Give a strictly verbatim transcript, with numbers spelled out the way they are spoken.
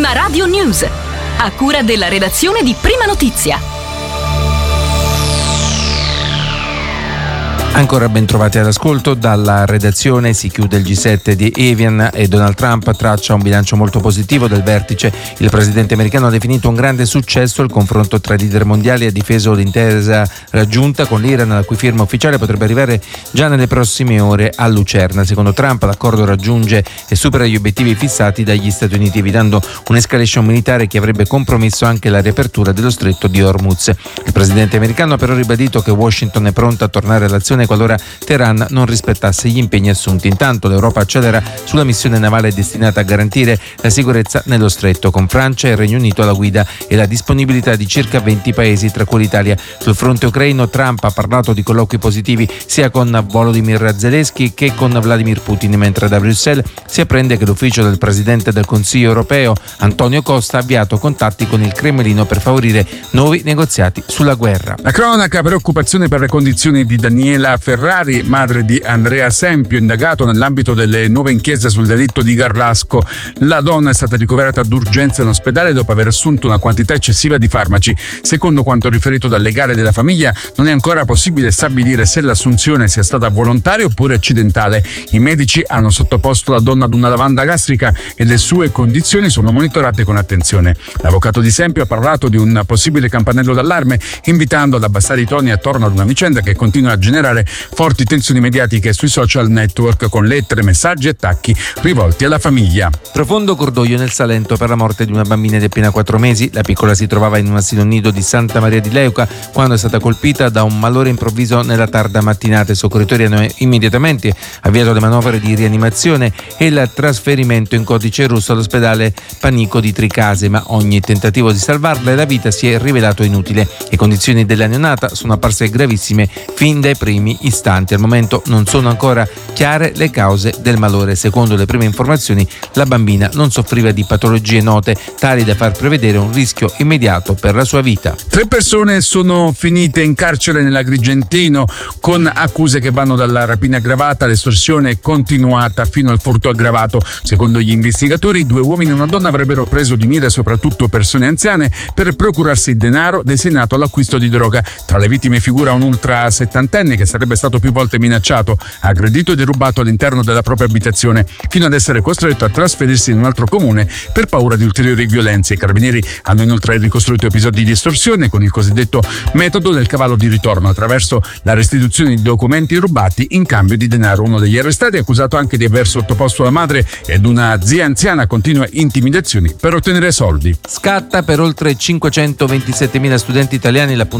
Prima Radio News, a cura della redazione di Prima Notizia. Ancora ben trovati all'ascolto. Dalla redazione si chiude il G sette di Evian e Donald Trump traccia un bilancio molto positivo del vertice. Il presidente americano ha definito un grande successo il confronto tra i leader mondiali e ha difeso l'intesa raggiunta con l'Iran, la cui firma ufficiale potrebbe arrivare già nelle prossime ore a Lucerna. Secondo Trump l'accordo raggiunge e supera gli obiettivi fissati dagli Stati Uniti, evitando un'escalation militare che avrebbe compromesso anche la riapertura dello stretto di Hormuz. Il presidente americano ha però ribadito che Washington è pronta a tornare all'azione qualora Teheran non rispettasse gli impegni assunti. Intanto l'Europa accelera sulla missione navale destinata a garantire la sicurezza nello stretto, con Francia e il Regno Unito alla guida e la disponibilità di circa venti paesi, tra cui l'Italia. Sul fronte ucraino Trump ha parlato di colloqui positivi sia con Volodymyr Zelensky che con Vladimir Putin, mentre da Bruxelles si apprende che l'ufficio del presidente del Consiglio europeo Antonio Costa ha avviato contatti con il Cremlino per favorire nuovi negoziati sulla guerra. La cronaca: preoccupazione per le condizioni di Daniela Ferrari, madre di Andrea Sempio, indagato nell'ambito delle nuove inchieste sul delitto di Garlasco. La donna è stata ricoverata d'urgenza in ospedale dopo aver assunto una quantità eccessiva di farmaci. Secondo quanto riferito dal legale della famiglia, non è ancora possibile stabilire se l'assunzione sia stata volontaria oppure accidentale. I medici hanno sottoposto la donna ad una lavanda gastrica e le sue condizioni sono monitorate con attenzione. L'avvocato di Sempio ha parlato di un possibile campanello d'allarme, invitando ad abbassare i toni attorno ad una vicenda che continua a generare forti tensioni mediatiche sui social network, con lettere, messaggi e attacchi rivolti alla famiglia. Profondo cordoglio nel Salento per la morte di una bambina di appena quattro mesi. La piccola si trovava in un asilo nido di Santa Maria di Leuca quando è stata colpita da un malore improvviso nella tarda mattinata. I soccorritori hanno immediatamente avviato le manovre di rianimazione e il trasferimento in codice rosso all'ospedale Panico di Tricase, ma ogni tentativo di salvarla e la vita si è rivelato inutile. Le condizioni della neonata sono apparse gravissime fin dai primi istanti. Al momento non sono ancora chiare le cause del malore. Secondo le prime informazioni, la bambina non soffriva di patologie note tali da far prevedere un rischio immediato per la sua vita. Tre persone sono finite in carcere nell'Agrigentino con accuse che vanno dalla rapina aggravata all'estorsione continuata fino al furto aggravato. Secondo gli investigatori, due uomini e una donna avrebbero preso di mira soprattutto persone anziane per procurarsi denaro destinato all'acquisto di droga. Tra le vittime figura un ultra settantenne che sarebbe stato più volte minacciato, aggredito e derubato all'interno della propria abitazione, fino ad essere costretto a trasferirsi in un altro comune per paura di ulteriori violenze. I carabinieri hanno inoltre ricostruito episodi di estorsione con il cosiddetto metodo del cavallo di ritorno, attraverso la restituzione di documenti rubati in cambio di denaro. Uno degli arrestati è accusato anche di aver sottoposto la madre ed una zia anziana a continue intimidazioni per ottenere soldi. Scatta per oltre cinquecentoventisettemila studenti italiani la